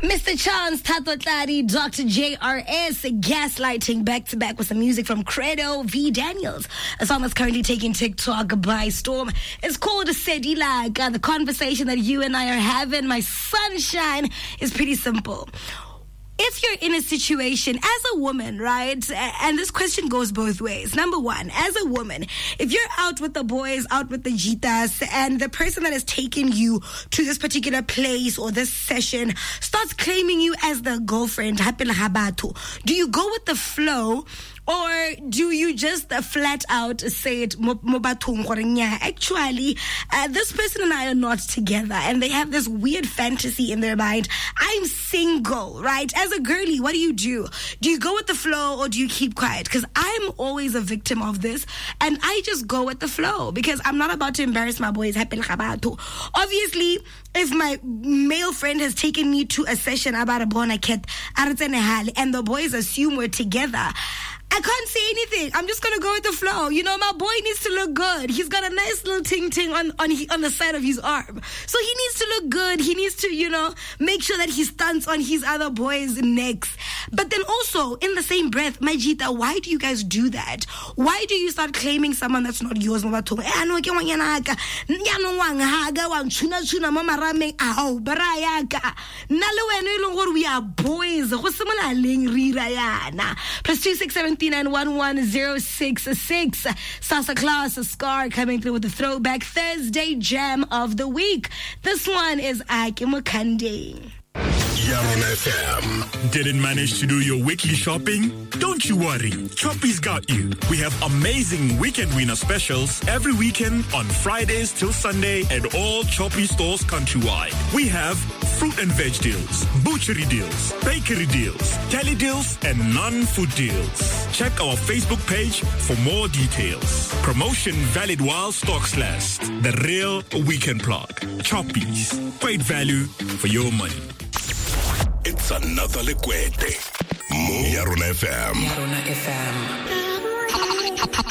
Mr. Chance, Tato Tladi, Dr. JRS, gaslighting back to back with some music from Credo V. Daniels. A song that's currently taking TikTok by storm. It's called Sedilaga. The conversation that you and I are having, my sunshine, is pretty simple. If you're in a situation as a woman, right, and this question goes both ways. Number one, as a woman, if you're out with the boys, out with the jitas, and the person that has taken you to this particular place or this session starts claiming you as the girlfriend, do you go with the flow? Or do you just flat out say it, actually, this person and I are not together, and they have this weird fantasy in their mind. I'm single, right? As a girly, what do you do? Do you go with the flow or do you keep quiet? Because I'm always a victim of this, and I just go with the flow because I'm not about to embarrass my boys. Obviously, if my male friend has taken me to a session about a bona cat, and the boys assume we're together, I can't say anything. I'm just going to go with the flow. You know, my boy needs to look good. He's got a nice little ting-ting on the side of his arm. So he needs to look good. He needs to, make sure that he stunts on his other boys' necks. But then also, in the same breath, Majita, why do you guys do that? Why do you start claiming someone that's not yours? We are boys. +267 and 11066. Sasa Claus, a Scar coming through with the throwback Thursday jam of the week. This one is Ike Mukande. Yarona FM. Didn't manage to do your weekly shopping? Don't you worry. Choppy's got you. We have amazing weekend winner specials every weekend on Fridays till Sunday at all Choppy stores countrywide. We have fruit and veg deals, butchery deals, bakery deals, deli deals, and non-food deals. Check our Facebook page for more details. Promotion valid while stocks last. The real weekend plug. Choppies. Great value for your money. It's another Liquid. Yarona FM. Yarona FM.